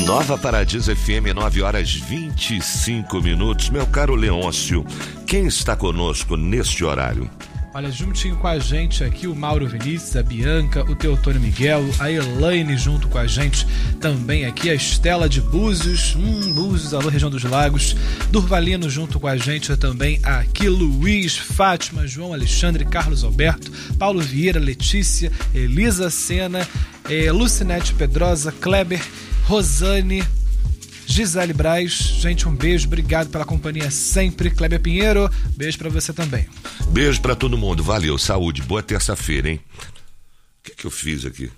Nova Paradiso FM, 9h25. Meu caro Leôncio, quem está conosco neste horário? Olha, juntinho com a gente aqui o Mauro Vinícius, a Bianca, o Teotônio Miguel, a Elaine junto com a gente também aqui, a Estela de Búzios, Búzios, alô, região dos Lagos, Durvalino junto com a gente também aqui, Luiz, Fátima, João Alexandre, Carlos Alberto, Paulo Vieira, Letícia, Elisa Sena, Lucinete Pedrosa, Kleber, Rosane, Gisele Braz, gente, um beijo, obrigado pela companhia sempre. Kleber Pinheiro, beijo pra você também. Beijo pra todo mundo, valeu, saúde, boa terça-feira, hein? O que eu fiz aqui?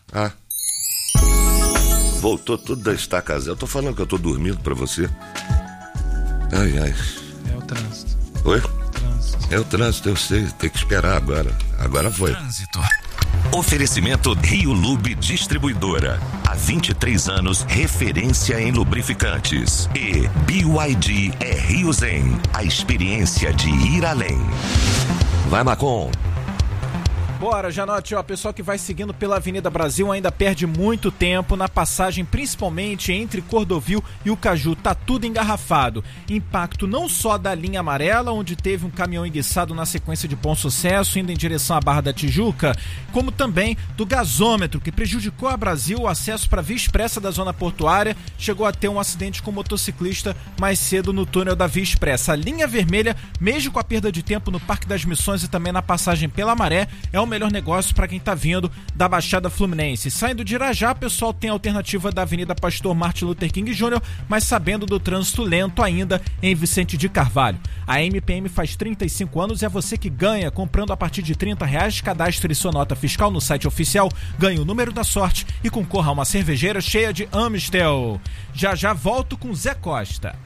Voltou tudo da estaca zero. Eu tô falando que eu tô dormindo pra você. Ai. É o trânsito. Oi? Trânsito. É o trânsito, eu sei, tem que esperar agora. Agora foi. Trânsito. Oferecimento Rio Lube Distribuidora. Há 23 anos, referência em lubrificantes. E BYD é Rio Zen, a experiência de ir além. Vai, Macon. Bora, Janote, ó, pessoal que vai seguindo pela Avenida Brasil ainda perde muito tempo na passagem, principalmente entre Cordovil e o Caju, tá tudo engarrafado. Impacto não só da linha amarela, onde teve um caminhão enguiçado na sequência de Bom Sucesso, indo em direção à Barra da Tijuca, como também do gasômetro, que prejudicou a Brasil o acesso para a Via Expressa da zona portuária, chegou a ter um acidente com um motociclista mais cedo no túnel da Via Expressa. A linha vermelha, mesmo com a perda de tempo no Parque das Missões e também na passagem pela Maré, é o melhor negócio para quem tá vindo da Baixada Fluminense. Saindo de Irajá, pessoal, tem a alternativa da Avenida Pastor Martin Luther King Jr., mas sabendo do trânsito lento ainda em Vicente de Carvalho. A MPM faz 35 anos e é você que ganha, comprando a partir de R$30, cadastre sua nota fiscal no site oficial, ganhe o número da sorte e concorra a uma cervejeira cheia de Amstel. Já volto com Zé Costa.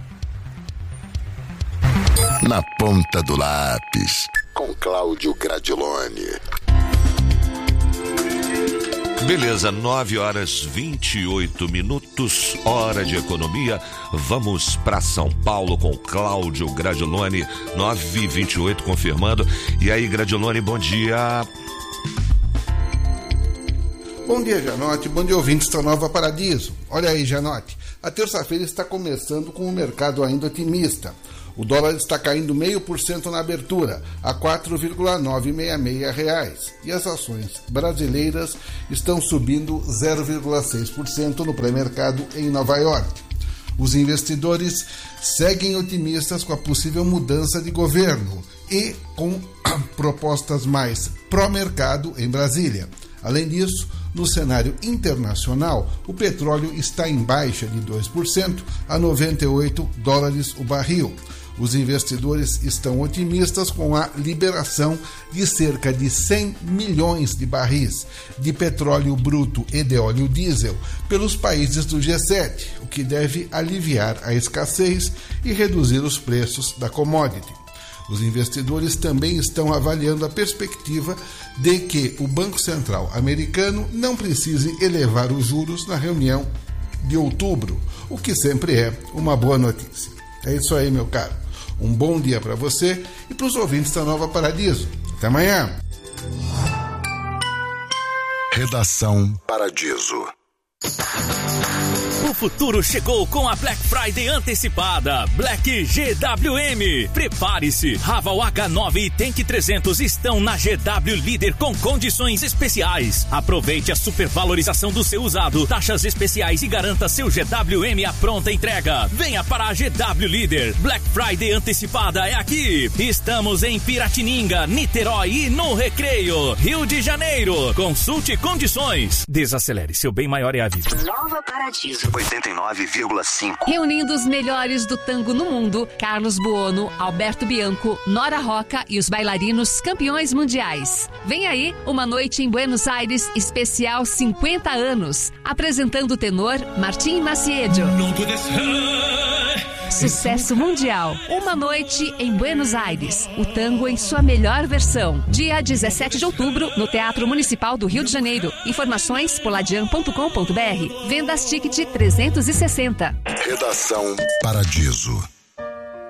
Na ponta do lápis, com Cláudio Gradiloni. Beleza, 9h28, hora de economia. Vamos para São Paulo com Cláudio Gradiloni, 9h28, confirmando. E aí, Gradiloni, bom dia. Bom dia, Janote. Bom dia, ouvintes da Nova Paradiso. Olha aí, Janote. A terça-feira está começando com o mercado ainda otimista. O dólar está caindo 0,5% na abertura, a R$ 4,966. E as ações brasileiras estão subindo 0,6% no pré-mercado em Nova York. Os investidores seguem otimistas com a possível mudança de governo e com propostas mais pró-mercado em Brasília. Além disso, no cenário internacional, o petróleo está em baixa de 2% a $98 o barril. Os investidores estão otimistas com a liberação de cerca de 100 milhões de barris de petróleo bruto e de óleo diesel pelos países do G7, o que deve aliviar a escassez e reduzir os preços da commodity. Os investidores também estão avaliando a perspectiva de que o Banco Central americano não precise elevar os juros na reunião de outubro, o que sempre é uma boa notícia. É isso aí, meu caro. Um bom dia para você e para os ouvintes da Nova Paradiso. Até amanhã. Redação Paradiso. O futuro chegou com a Black Friday antecipada. Black GWM. Prepare-se. Raval H9 e Tank 300 estão na GW Líder com condições especiais. Aproveite a supervalorização do seu usado, taxas especiais e garanta seu GWM à pronta entrega. Venha para a GW Líder. Black Friday antecipada é aqui. Estamos em Piratininga, Niterói e no Recreio, Rio de Janeiro. Consulte condições. Desacelere, seu bem maior é a vida. Nova Paradiso 89,5. Reunindo os melhores do tango no mundo, Carlos Buono, Alberto Bianco, Nora Roca e os bailarinos campeões mundiais. Vem aí uma noite em Buenos Aires especial 50 anos, apresentando o tenor Martim Maciedo. Sucesso mundial. Uma noite em Buenos Aires. O tango em sua melhor versão. Dia 17 de outubro, no Teatro Municipal do Rio de Janeiro. Informações poladian.com.br. Vendas Ticket 360. Redação Paradiso.